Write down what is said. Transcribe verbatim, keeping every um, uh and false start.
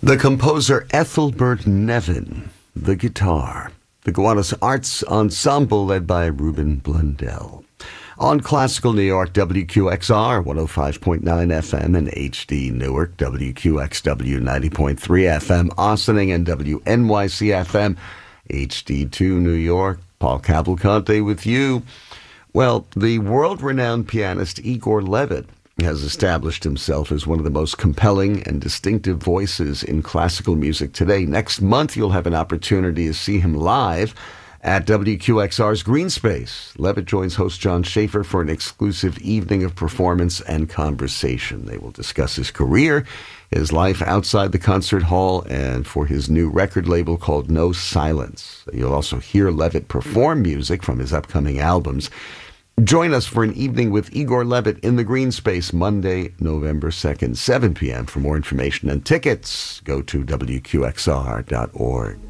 The composer Ethelbert Nevin, the guitar. The Gowanus Arts Ensemble led by Ruben Blundell. On Classical New York, W Q X R, one oh five point nine F M, and H D Newark, W Q X W, ninety point three F M, Ossining, and W N Y C F M, H D two New York. Paul Cavalcante with you. Well, the world-renowned pianist Igor Levit has established himself as one of the most compelling and distinctive voices in classical music today. Next month, you'll have an opportunity to see him live at W Q X R's Green Space. Levit joins host John Schaefer for an exclusive evening of performance and conversation. They will discuss his career, his life outside the concert hall, and for his new record label called No Silence. You'll also hear Levit perform music from his upcoming albums. Join us for an evening with Igor Levit in the Green Space, Monday, November second, seven p.m. For more information and tickets, go to W Q X R dot org.